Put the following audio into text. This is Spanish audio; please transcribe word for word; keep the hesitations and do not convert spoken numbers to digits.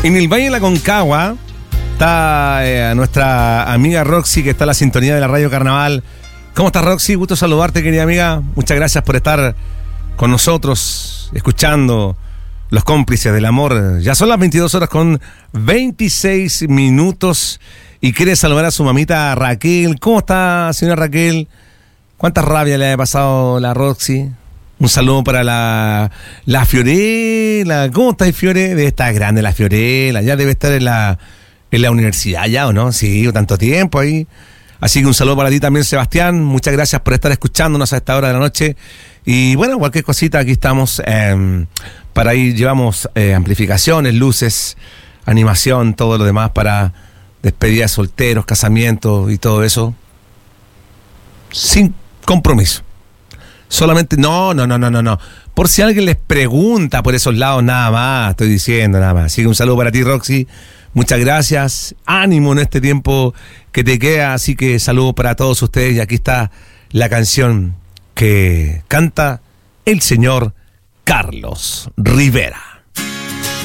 En el Valle de la Concagua está eh, nuestra amiga Roxy, que está en la sintonía de la Radio Carnaval. ¿Cómo estás, Roxy? Gusto saludarte, querida amiga. Muchas gracias por estar con nosotros, escuchando Los Cómplices del Amor. Ya son las veintidós horas con veintiséis minutos y quiere saludar a su mamita Raquel. ¿Cómo está, señora Raquel? ¿Cuánta rabia le ha pasado la Roxy? Un saludo para la, la Fiorella. ¿Cómo está, Fiore? Debe estar grande la Fiorella. Ya debe estar en la, en la universidad ya, ¿o no? Sí, tanto tiempo ahí. Así que un saludo para ti también, Sebastián. Muchas gracias por estar escuchándonos a esta hora de la noche. Y bueno, cualquier cosita, aquí estamos. Eh, para ahí llevamos eh, amplificaciones, luces, animación, todo lo demás para despedidas solteros, casamientos y todo eso. Sin compromiso. Solamente, no, no, no, no, no, no. Por si alguien les pregunta por esos lados, nada más, estoy diciendo nada más. Así que un saludo para ti, Roxy. Muchas gracias. Ánimo en este tiempo que te queda. Así que saludo para todos ustedes. Y aquí está la canción que canta el señor Carlos Rivera.